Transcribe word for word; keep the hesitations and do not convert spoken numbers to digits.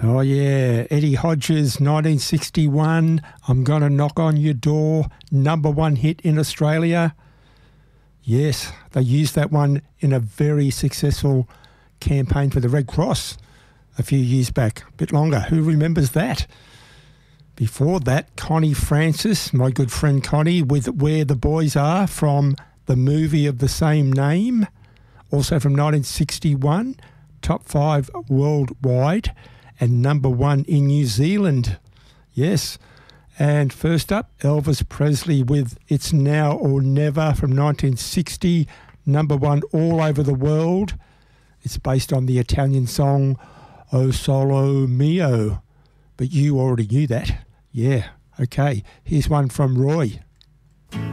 Oh, yeah. Eddie Hodges, nineteen sixty-one, I'm Gonna Knock on Your Door, number one hit in Australia. Yes, they used that one in a very successful campaign for the Red Cross a few years back, a bit longer. Who remembers that? Before that, Connie Francis, my good friend Connie, with Where the Boys Are from the movie of the same name, also from nineteen sixty-one, top five worldwide and number one in New Zealand. Yes. And first up, Elvis Presley with It's Now or Never from nineteen sixty, number one all over the world. It's based on the Italian song O Solo Mio, but you already knew that. Yeah, okay. Here's one from Roy.